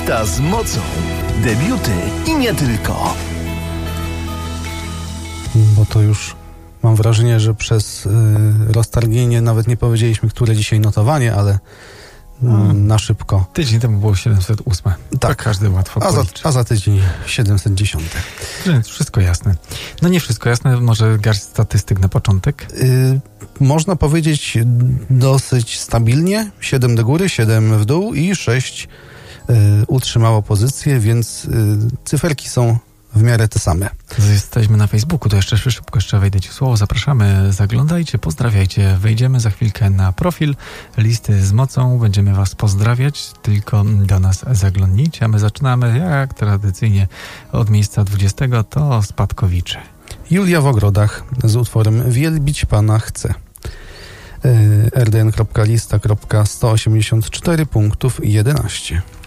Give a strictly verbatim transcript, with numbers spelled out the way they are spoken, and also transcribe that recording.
Lista z mocą. Debiuty i nie tylko. Bo to już mam wrażenie, że przez y, roztargnienie nawet nie powiedzieliśmy, które dzisiaj notowanie, ale y, na szybko. Tydzień temu było siedemset osiem. Tak. Tak każdy łatwo A za, policzy. a za tydzień siedemset dziesięć. Wszystko jasne. No nie wszystko jasne, może garść statystyk na początek. Y, można powiedzieć dosyć stabilnie. siedem do góry, siedem w dół i sześć y, utrzymało pozycję, więc y, cyferki są w miarę te same. Jesteśmy na Facebooku, to jeszcze szybko jeszcze wejdę ci w słowo. Zapraszamy, zaglądajcie, pozdrawiajcie. Wejdziemy za chwilkę na profil Listy z mocą. Będziemy was pozdrawiać, tylko do nas zaglądnijcie. A my zaczynamy, jak tradycyjnie, od miejsca dwudziestego, to Spadkowicze. Julia w ogrodach z utworem Wielbić Pana chcę. r d n kropka lista kropka sto osiemdziesiąt cztery punktów jedenaście.